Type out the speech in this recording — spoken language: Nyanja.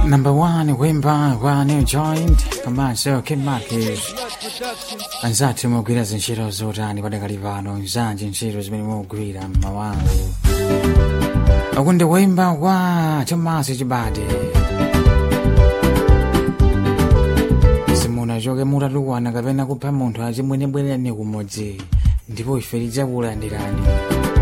Number one, wimba wa new joint komanso Kid Marcus anzathu mugwira zinshiro zotani padakali pano nzanji ntchito zimene mugwira mmawangu akundi wimba wa Tomasi Chibade simunachoke mutatuwana kapena kupha munthu achimwenebwereni kumodzi ndipo ife tidzakulandirani